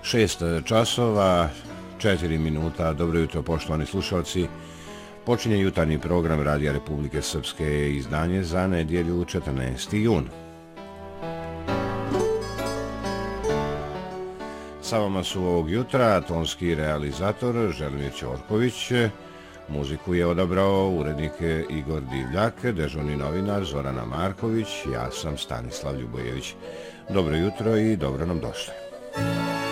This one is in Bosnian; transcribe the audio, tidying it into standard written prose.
6 časova, 4 minuta. Dobro jutro, poštovani slušalci. Počinje jutarnji program Radija Republike Srpske, izdanje za nedjelju 14. jun. Sa vama su ovog jutra tonski realizator Želimir Ćorković, muziku je odabrao urednik Igor Divljak, dežurni novinar Zorana Marković, ja sam Stanislav Ljubojević. Dobro jutro i dobro nam došli.